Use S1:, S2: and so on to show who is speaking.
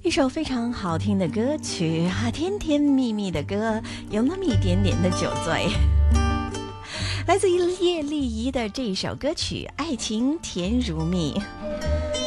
S1: 一首非常好听的歌曲啊，甜甜蜜蜜的歌，有那么一点点的酒醉。来自于叶丽仪的这一首歌曲《爱情甜如蜜》。